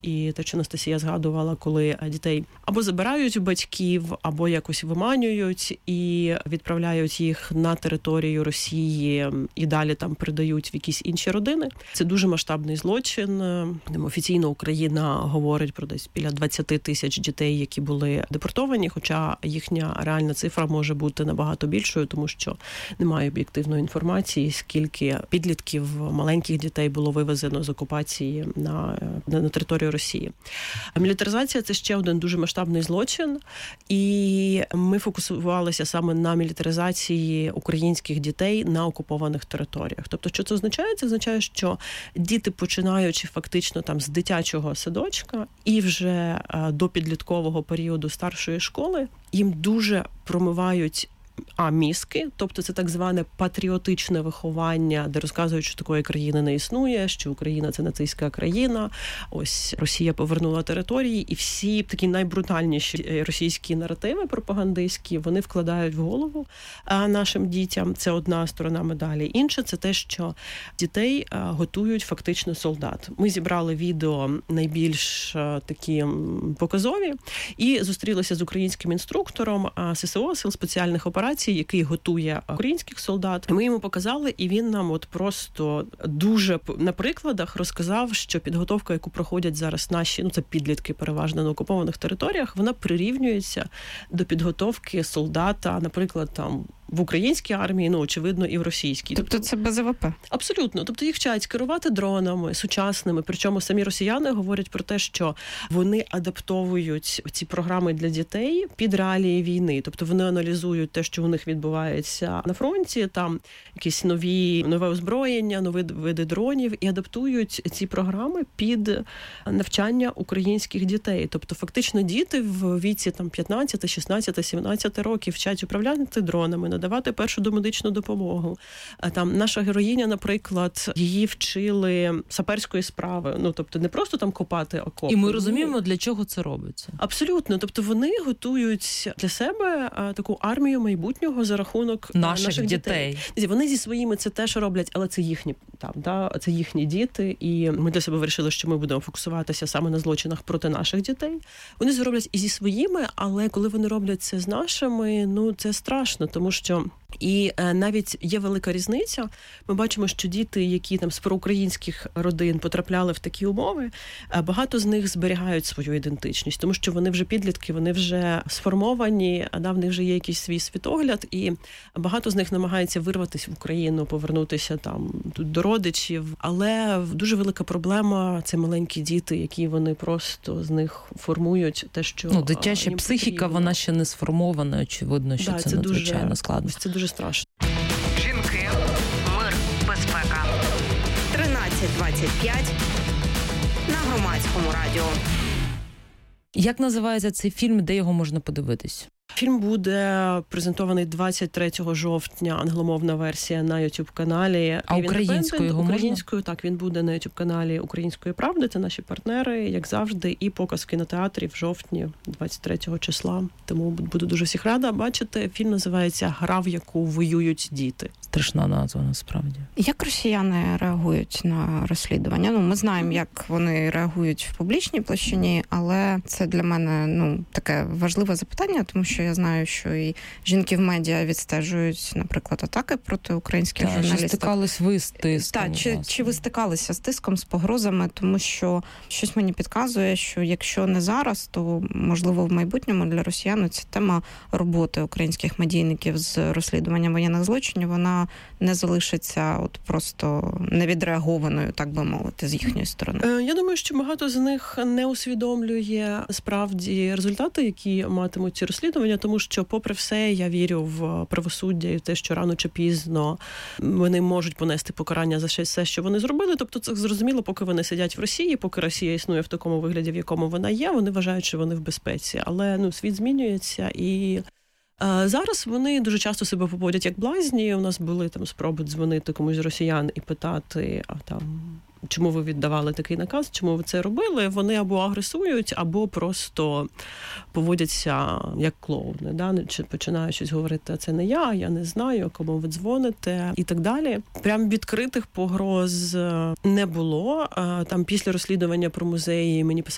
І те, що Анастасія згадувала, коли дітей або забирають у батьків, або якось виманюють і відправляють їх на територію Росії і далі там передають в якісь інші родини. Це дуже масштабний злочин. Офіційно Україна говорить про десь біля 20 тисяч дітей, які були депортовані, хоча їхня реальна цифра може бути набагато більшою, тому що немає об'єктивної інформації, скільки підлітків, маленьких дітей було вивезено з окупації на територію Росії. Мілітаризація – це ще один дуже масштабний злочин, і ми фокусувалися саме на мілітаризації українських дітей на окупованих територіях. Тобто, що це означає? Це означає, що діти, починаючи фактично там з дитячого садочка і вже до підліткового періоду старшої школи, їм дуже промивають мізки, тобто це так зване патріотичне виховання, де розказують, що такої країни не існує, що Україна – це нацистська країна, ось Росія повернула території, і всі такі найбрутальніші російські наративи пропагандистські, вони вкладають в голову нашим дітям. Це одна сторона медалі. Інша – це те, що дітей готують фактично солдат. Ми зібрали відео найбільш такі показові і зустрілися з українським інструктором ССО, Сил спеціальних операцій, який готує українських солдат. Ми йому показали, і він нам от просто дуже на прикладах розказав, що підготовка, яку проходять зараз наші, це підлітки переважно на окупованих територіях, вона прирівнюється до підготовки солдата, наприклад, там в українській армії, очевидно, і в російській. Тобто це БЗВП? Абсолютно. Тобто їх вчать керувати дронами сучасними, причому самі росіяни говорять про те, що вони адаптовують ці програми для дітей під реалії війни. Тобто вони аналізують те, що у них відбувається на фронті, там якісь нове озброєння, нові види дронів, і адаптують ці програми під навчання українських дітей. Тобто фактично діти в віці там 15, 16, 17 років вчать управляти дронами, надавати першу домедичну допомогу. Там наша героїня, наприклад, її вчили саперської справи. Тобто не просто там копати окопи. І ми розуміємо, для чого це робиться. Абсолютно. Тобто вони готують для себе таку армію майбутнього за рахунок наших дітей. Вони зі своїми це теж роблять, але це їхні це їхні діти. І ми для себе вирішили, що ми будемо фокусуватися саме на злочинах проти наших дітей. Вони це роблять і зі своїми, але коли вони роблять це з нашими, це страшно, тому що і навіть є велика різниця. Ми бачимо, що діти, які там з проукраїнських родин потрапляли в такі умови, багато з них зберігають свою ідентичність, тому що вони вже підлітки, вони вже сформовані, в них вже є якийсь свій світогляд, і багато з них намагається вирватися в Україну, повернутися там тут до родичів. Але дуже велика проблема – це маленькі діти, які вони просто з них формують те, що дитяча психіка, вона ще не сформована, очевидно, що це надзвичайно складно. Це дуже страшно. Жінки, мир, безпека. 13:25 на Громадському радіо. Як називається цей фільм, де його можна подивитись? Фільм буде презентований 23 жовтня, англомовна версія на YouTube-каналі. А українською його можна? Українською, так, він буде на YouTube-каналі Української правди, це наші партнери, як завжди, і показ в кінотеатрі в жовтні, 23 числа. Тому буду дуже всіх рада бачити. Фільм називається «Гра, в яку воюють діти». Страшна назва, насправді. Як росіяни реагують на розслідування? Ми знаємо, як вони реагують в публічній площині, але це для мене, таке важливе запитання, тому що я знаю, що і жінки в медіа відстежують, наприклад, атаки проти українських журналістів. Чи стикались ви з тиском? Чи ви стикалися з тиском, з погрозами, тому що щось мені підказує, що якщо не зараз, то, можливо, в майбутньому для росіян ця тема роботи українських медійників з розслідуванням воєнних злочинів, вона не залишиться просто невідреагованою, так би мовити, з їхньої сторони. Я думаю, що багато з них не усвідомлює справді результати, які матимуть ці розслідування, тому що, попри все, я вірю в правосуддя і в те, що рано чи пізно вони можуть понести покарання за все, що вони зробили. Тобто це зрозуміло, поки вони сидять в Росії, поки Росія існує в такому вигляді, в якому вона є, вони вважають, що вони в безпеці. Але світ змінюється, і зараз вони дуже часто себе поводять як блазні. У нас були там спроби дзвонити комусь з росіян і питати, чому ви віддавали такий наказ, чому ви це робили. Вони або агресують, або просто поводяться як клоуни. Чи починають щось говорити, це не я не знаю, кому ви дзвоните і так далі. Прям відкритих погроз не було. Там після розслідування про музеї мені писали